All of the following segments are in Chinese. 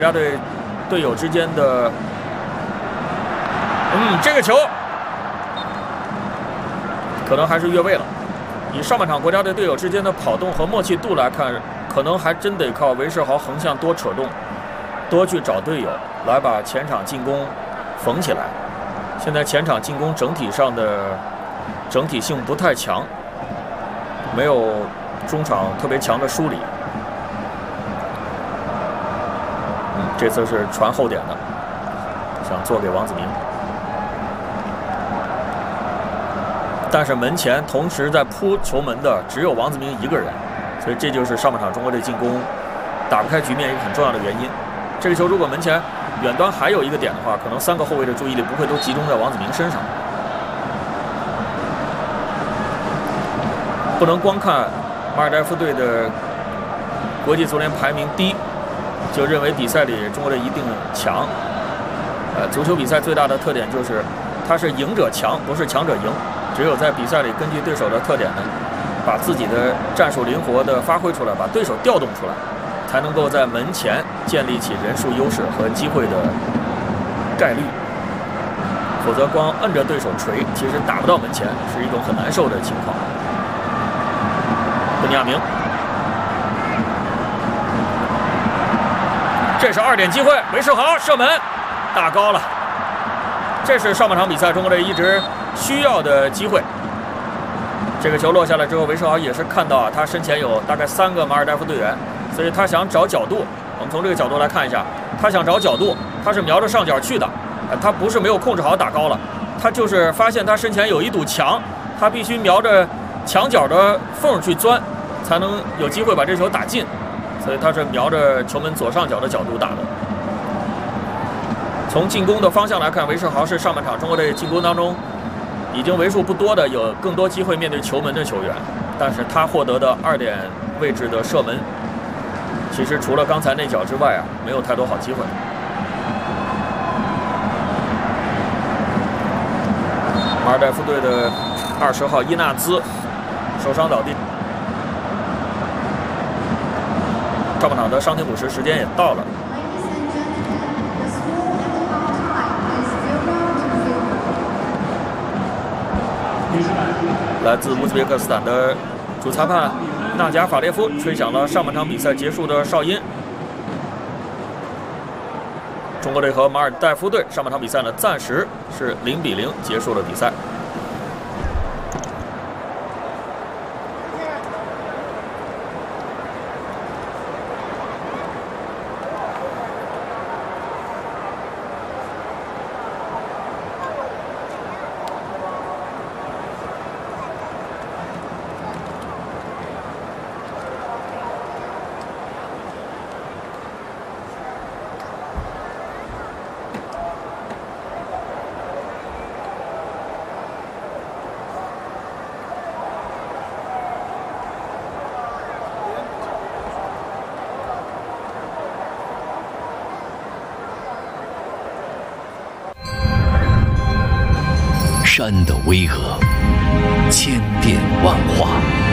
家队队友之间的，这个球可能还是越位了。以上半场国家队队友之间的跑动和默契度来看，可能还真得靠韦世豪横向多扯动，多去找队友来把前场进攻缝起来。现在前场进攻整体上的整体性不太强，没有中场特别强的梳理。这次是传后点的，想做给王子明，但是门前同时在扑球门的只有王子明一个人，所以这就是上半场中国队进攻打不开局面一个很重要的原因。这个球如果门前远端还有一个点的话，可能3个后卫的注意力不会都集中在王子明身上。不能光看马尔代夫队的国际足联排名低，就认为比赛里中国队一定强。足球比赛最大的特点就是它是赢者强，不是强者赢。只有在比赛里根据对手的特点呢，把自己的战术灵活的发挥出来，把对手调动出来，才能够在门前建立起人数优势和机会的概率。否则光摁着对手锤，其实打不到门前，是一种很难受的情况。本尼亚明，这是2点机会，韦世豪射门，打高了。这是上半场比赛中国队一直需要的机会。这个球落下来之后，韦世豪也是看到他身前有大概3个马尔代夫队员，所以他想找角度。我们从这个角度来看一下，他想找角度，他是瞄着上角去的，他不是没有控制好打高了，他就是发现他身前有一堵墙，他必须瞄着墙角的缝去钻，才能有机会把这球打进。所以他是瞄着球门左上角的角度打的。从进攻的方向来看，韦世豪是上半场中国队进攻当中已经为数不多的有更多机会面对球门的球员，但是他获得的2点位置的射门，其实除了刚才那脚之外没有太多好机会。马尔代夫队的20号伊纳兹受伤倒地。上半场的伤停补时时间也到了。来自乌兹别克斯坦的主裁判纳贾法列夫吹响了上半场比赛结束的哨音。中国队和马尔代夫队上半场比赛呢，暂时是0比0结束了比赛。 山的巍峨，千变万化；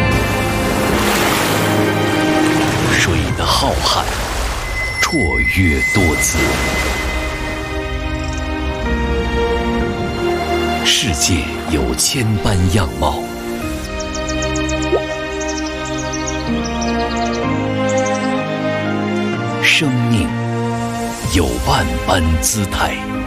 水的浩瀚，绰约多姿。世界有千般样貌，生命有万般姿态。